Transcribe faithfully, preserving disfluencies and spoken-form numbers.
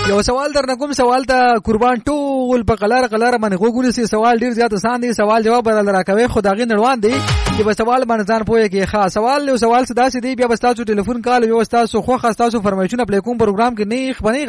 یو سوال در نکوم سوال ته قربان ټول په قلار قلار باندې وګورئ سي سوال ډیر زیات آسان دی سوال جواب بدل راکوي خدای نړوان دی چې په سوال باندې ځان پوهه کې خاص سوال له سوال څخه داسې دی بیا تاسو ټلیفون کال یو تاسو خو خاص تاسو فرمایشونه پلی کوم پروګرام کې نه خبري